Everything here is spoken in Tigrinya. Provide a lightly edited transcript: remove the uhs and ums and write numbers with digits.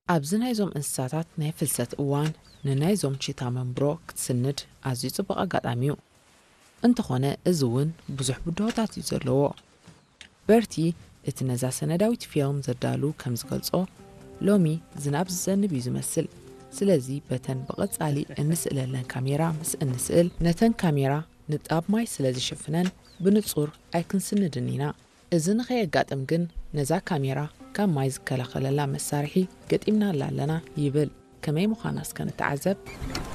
ኣብዚ ናይዞም እንስሳታት ናይ ፍልሰት እዋን ንናይዞም ቺታ መንብሮ ክትስንድ ኣዝዩ ጽቡቕ ኣጋጣሚ እዩ። እንተኾነ እዚ እውን ብዙሕ ብድሆታት እዩ ዘለዎ። በርቲ እቲ ነዛ ሰነዳዊት ፊልም ዘዳሉ ከም ዝገልጾ ሎሚ ዝናብ ዝዘንብ እዩ ዝመስል። ስለዚ በተን ብቐጻሊ እንስእለለን ካሜራ ምስ እንስእል ነተን ካሜራ ንጣብ ማይ ስለ ዝሽፍነን ብንጹር ኣይክንስንድን ኢና። እዚ ንኸየጋጥም ግን ነዛ ካሜራ ካብ ማይ ዝከላኸለላ መሳርሒ ገጢምና ኣለና ይብል። ከመይ ምዃናስ ከንተዓዘብ